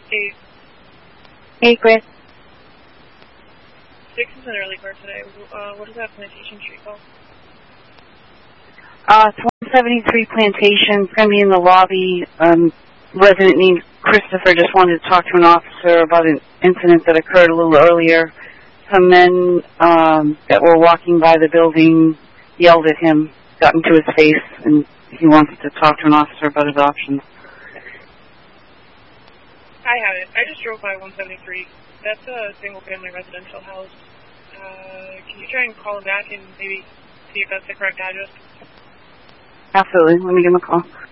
Hey. Hey, Chris. 6 is an early bird today. What is that Plantation Street called? 173 Plantation. It's going to be in the lobby. Resident named Christopher just wanted to talk to an officer about an incident that occurred a little earlier. Some men that were walking by the building yelled at him, got into his face, and he wanted to talk to an officer about his options. I have it. I just drove by 173. That's a single-family residential house. Can you try and call him back and maybe see if that's the correct address? Absolutely. Let me give him a call.